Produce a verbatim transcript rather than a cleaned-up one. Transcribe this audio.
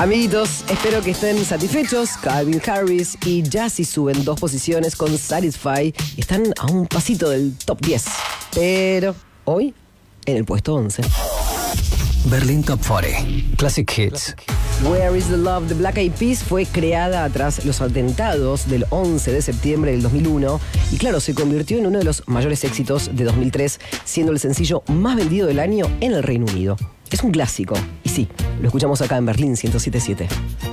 Amiguitos, espero que estén satisfechos. Calvin Harris y Jazzy suben dos posiciones con Satisfy y están a un pasito del top diez. Pero hoy, en el puesto once. Berlin Top cuarenta. Classic Hits. Where is the Love de Black Eyed Peas fue creada tras los atentados del once de septiembre del dos mil uno y claro, se convirtió en uno de los mayores éxitos de dos mil tres, siendo el sencillo más vendido del año en el Reino Unido. Es un clásico, y sí, lo escuchamos acá en Berlín ciento siete punto siete.